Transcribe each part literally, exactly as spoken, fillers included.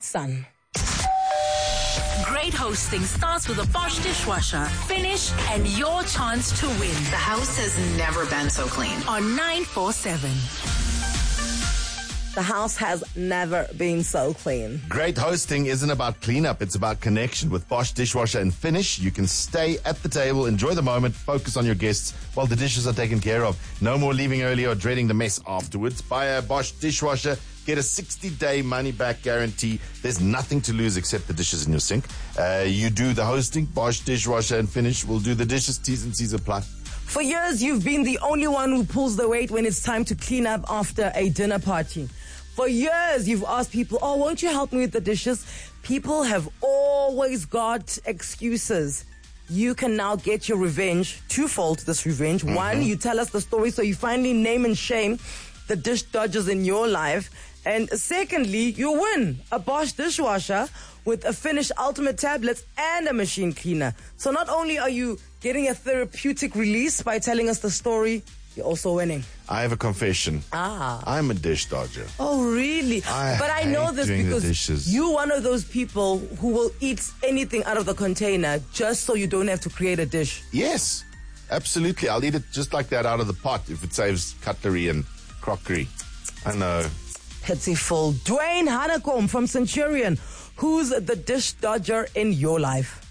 Sun. Great hosting starts with a Bosch dishwasher. Finish and your chance to win. The house has never been so clean. On nine four seven. The house has never been so clean. Great hosting isn't about cleanup, it's about connection. With Bosch Dishwasher and Finish, you can stay at the table, enjoy the moment, focus on your guests while the dishes are taken care of. No more leaving early or dreading the mess afterwards. Buy a Bosch Dishwasher, get a sixty-day money-back guarantee. There's nothing to lose except the dishes in your sink. Uh, you do the hosting, Bosch Dishwasher and Finish will do the dishes. T's and C's apply. For years, you've been the only one who pulls the weight when it's time to clean up after a dinner party. For years, you've asked people, oh, won't you help me with the dishes? People have always got excuses. You can now get your revenge, twofold this revenge. Mm-hmm. One, you tell us the story so you finally name and shame the dish dodgers in your life. And secondly, you win a Bosch dishwasher with a Finish Ultimate tablets and a machine cleaner. So not only are you getting a therapeutic release by telling us the story, you're also winning. I have a confession. Ah. I'm a dish dodger. Oh, really? I but I know this because you're one of those people who will eat anything out of the container just so you don't have to create a dish. Yes, absolutely. I'll eat it just like that out of the pot if it saves cutlery and crockery. I know. Pitiful. Dwayne Hanekom from Centurion. Who's the dish dodger in your life?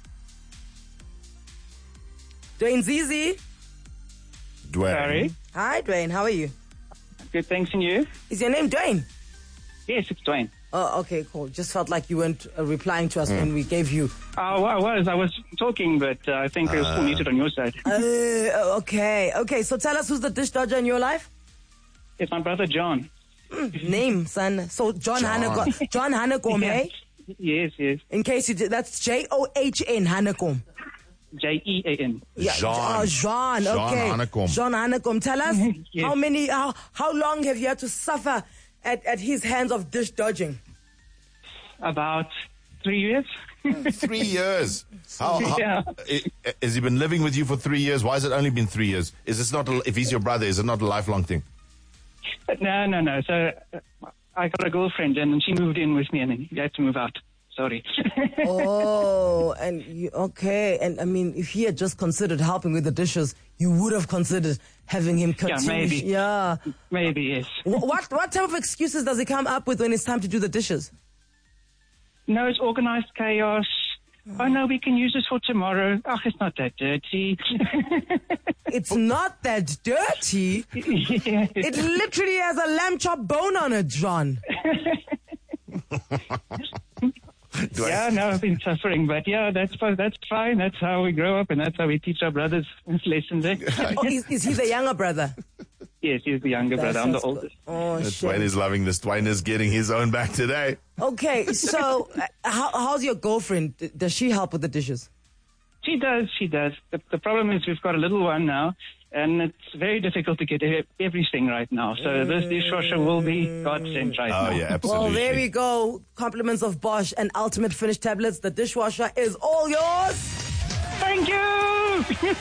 Dwayne Zizi. Dwayne. Sorry. Hi, Dwayne. How are you? Good, thanks, and you? Is your name Dwayne? Yes, it's Dwayne. Oh, okay, cool. Just felt like you weren't uh, replying to us mm. when we gave you. Oh, well, I was. I was talking, but uh, I think uh, I was still muted on your side. uh, okay, okay. So tell us who's the dish dodger in your life? It's my brother, John. Mm, name, son. So John, John. Hanekom. John Hanekom, yes. eh? Yes, yes. In case you did, that's J O H N, Hanekom. J E A N. Yeah, Jean. Oh, Jean. Jean Okay. Hanekom. Jean Hanekom. Tell us yes. how many, how, how long have you had to suffer at, at his hands of dish dodging? About three years. Three years. How, how, yeah. Has he been living with you for three years? Why has it only been three years? Is this not, a, if he's your brother, is it not a lifelong thing? No, no, no. So uh, I got a girlfriend and she moved in with me and then he had to move out. Sorry. Oh, and you, okay. And I mean, if he had just considered helping with the dishes, you would have considered having him continue. Yeah, maybe. Yeah. Maybe, yes. What, what type of excuses does he come up with when it's time to do the dishes? No, it's organized chaos. Oh, no, we can use this for tomorrow. Oh, it's not that dirty. It's not that dirty? Yeah. It literally has a lamb chop bone on it, John. Yeah, no, I've been suffering, but yeah, that's that's fine. That's how we grow up, and that's how we teach our brothers lessons. Eh? Oh, is, is he the younger brother? Yes, he's the younger That brother. I'm the sounds oldest. good. Oh, shit. Dwayne is loving this. Dwayne is getting his own back today. Okay, so uh, how, how's your girlfriend? D- Does she help with the dishes? She does, she does. The, the problem is we've got a little one now, and it's very difficult to get e- everything right now. So this dishwasher will be godsend right Oh, now. yeah, absolutely. Well, there we go. Compliments of Bosch and Ultimate Finish tablets. The dishwasher is all yours. Thank you!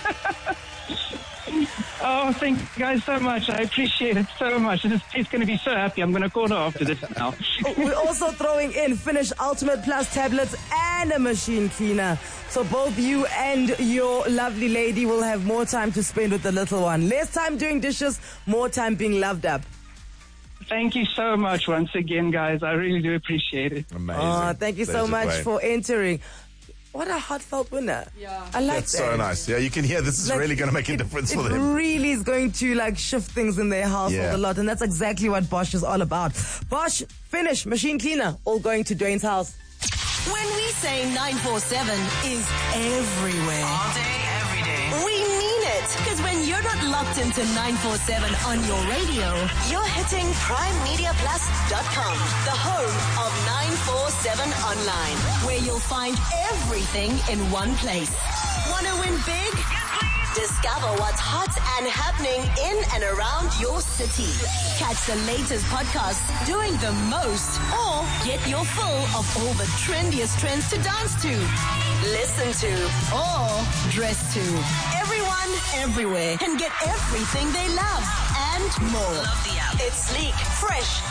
Oh, thank you guys so much. I appreciate it so much. She's going to be so happy. I'm going to call her after this now. We're also throwing in Finish Ultimate Plus tablets and a machine cleaner. So both you and your lovely lady will have more time to spend with the little one. Less time doing dishes, more time being loved up. Thank you so much once again, guys. I really do appreciate it. Amazing. Oh, thank you so Pleasure, much Dwayne. for entering. What a heartfelt winner. Yeah. I like That's that. so nice. Yeah, you can hear this is Like, really going to make a it- difference it for them. really is going to like shift things in their household Yeah. a lot, and that's exactly what Bosch is all about. Bosch, Finish, machine cleaner, all going to Dwayne's house. When we say nine four seven is everywhere. All day, every day. We mean it. Because when you're not locked into nine four seven on your radio, you're hitting prime media plus dot com, the home of nine four seven online, where you'll find everything in one place. Wanna win big? Discover what's hot and happening in and around your city. Catch the latest podcasts doing the most, or get your fill of all the trendiest trends to dance to, listen to, or dress to. Everyone, everywhere can get everything they love and more. Love the app. It's sleek, fresh,